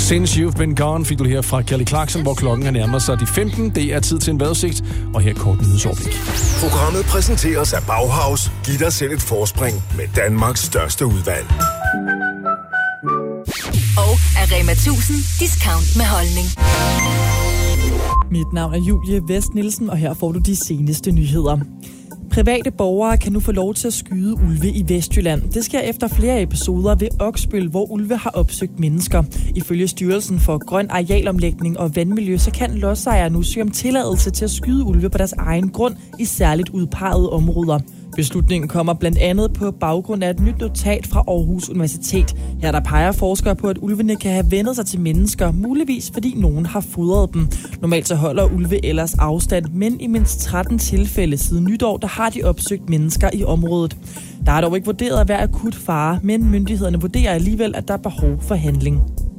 Since You've Been Gone fik du her fra Kelly Clarkson, hvor klokken er nærmer sig de 15. Det er tid til en vejrudsigt, og her kort nyhedsoverblik. Programmet præsenteres af Bauhaus. Giv dig selv et forspring med Danmarks største udvalg. Og af Rema 1000 discount med holdning. Mit navn er Julie Vest Nielsen, og her får du de seneste nyheder. Private borgere kan nu få lov til at skyde ulve i Vestjylland. Det sker efter flere episoder ved Oksbøl, hvor ulve har opsøgt mennesker. Ifølge Styrelsen for Grøn Arealomlægning og Vandmiljø, så kan lodsejere nu søge om tilladelse til at skyde ulve på deres egen grund i særligt udpegede områder. Beslutningen kommer blandt andet på baggrund af et nyt notat fra Aarhus Universitet. Her der peger forskere på, at ulvene kan have vendt sig til mennesker, muligvis fordi nogen har fodret dem. Normalt så holder ulve ellers afstand, men i mindst 13 tilfælde siden nytår, der har de opsøgt mennesker i området. Der er dog ikke vurderet at være akut fare, men myndighederne vurderer alligevel, at der er behov for handling.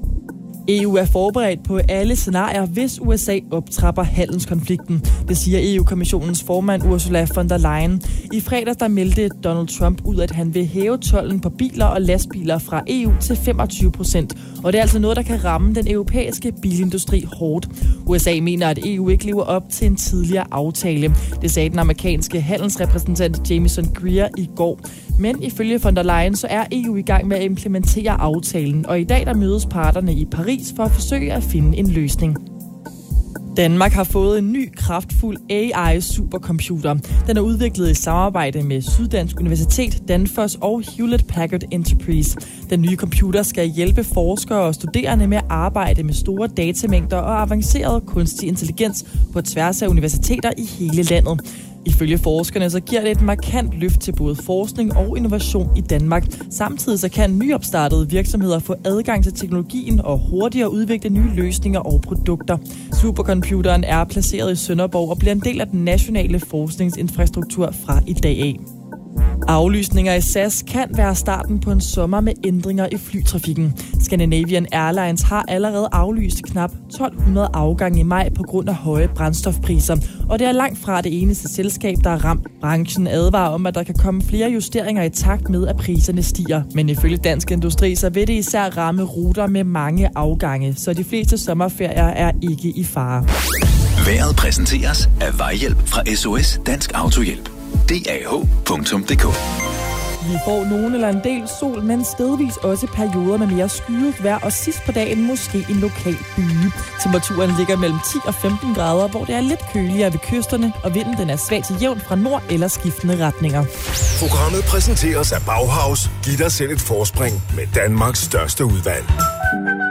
EU er forberedt på alle scenarier, hvis USA optrapper handelskonflikten. Det siger EU-kommissionens formand Ursula von der Leyen. I fredags der meldte Donald Trump ud, at han vil hæve tolden på biler og lastbiler fra EU til 25%. Og det er altså noget, der kan ramme den europæiske bilindustri hårdt. USA mener, at EU ikke lever op til en tidligere aftale. Det sagde den amerikanske handelsrepræsentant Jamieson Greer i går. Men ifølge von der Leyen, så er EU i gang med at implementere aftalen. Og i dag der mødes parterne i Paris for at forsøge at finde en løsning. Danmark har fået en ny kraftfuld AI-supercomputer. Den er udviklet i samarbejde med Syddansk Universitet, Danfoss og Hewlett Packard Enterprise. Den nye computer skal hjælpe forskere og studerende med at arbejde med store datamængder og avanceret kunstig intelligens på tværs af universiteter i hele landet. Ifølge forskerne så giver det et markant løft til både forskning og innovation i Danmark. Samtidig så kan nyopstartede virksomheder få adgang til teknologien og hurtigere udvikle nye løsninger og produkter. Supercomputeren er placeret i Sønderborg og bliver en del af den nationale forskningsinfrastruktur fra i dag af. Aflysninger i SAS kan være starten på en sommer med ændringer i flytrafikken. Scandinavian Airlines har allerede aflyst knap 1200 afgange i maj på grund af høje brændstofpriser. Og det er langt fra det eneste selskab, der er ramt. Branchen advarer om, at der kan komme flere justeringer i takt med, at priserne stiger. Men ifølge Dansk Industri, så vil det især ramme ruter med mange afgange. Så de fleste sommerferier er ikke i fare. Vejret præsenteres af Vejhjælp fra SOS Dansk Autohjælp. DAH.dk. Vi får nogen eller en del sol, men stedvis også perioder med mere skyet vejr, og sidst på dagen måske en lokal byge. Temperaturen ligger mellem 10 og 15 grader, hvor det er lidt køligere ved kysterne, og vinden den er svag til jævn fra nord eller skiftende retninger. Programmet præsenteres af Bauhaus. Giv dig selv et forspring med Danmarks største udvalg.